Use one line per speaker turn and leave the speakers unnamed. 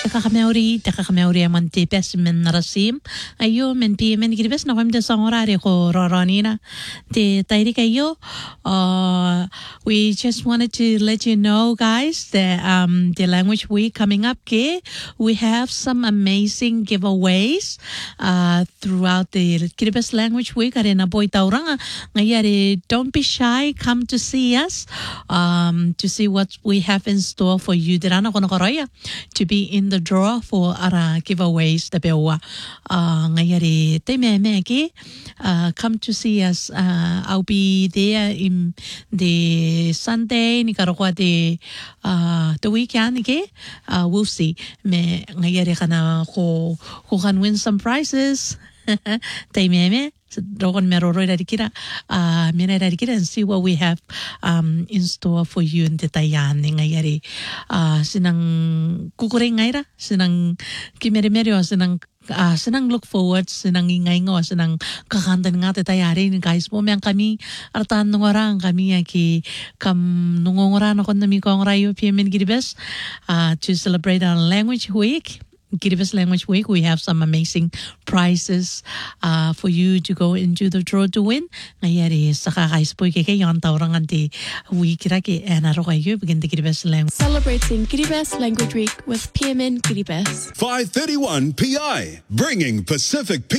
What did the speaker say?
تكاكاميوري منتي بس من رسيم أيو من بي من كده بس نقوم دسانغراري خو رارانينا تي تايريك أيو we just wanted to let you know guys that the language week coming up okay? We have some amazing giveaways throughout the Kiribati language week arena boy tauranga ngayari don't be shy come to see us to see what we have in store for you dirana kono koroya to be in the draw for our giveaways the bewa ngayari te me ki come to see us I'll be there in the Sunday ni karokwa the weekend ke we'll see me ngayari kana ko can win some prizes te me Rogon Meroro Radikira, Mena Radikira, and see what we have in store for you in the Tayan, Ngayari, Sinang Kukuring Aira, Sinang Kimerio, Sinang look forward, Sinang Ingaingo, Sinang Kakantan nga Tayari, guys, Momang kami, Artan Nungorang, kami aki, Kam Nungoran, Konami Kongrayo, PM in Giribes, to celebrate our language week. Kiribati Language Week, we have some amazing prizes for you to go into the draw to win. Ngayari sa kakaispoy kay yon tawrangan ti week raki enaro kayo begin the Kiribati Language.
Celebrating Kiribati Language Week with PMN Kiribati.
531 PI, bringing Pacific